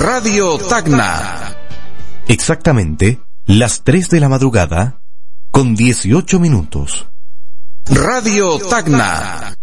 Radio Tacna. Exactamente las 3 de la madrugada con 18 minutos. Radio Tacna.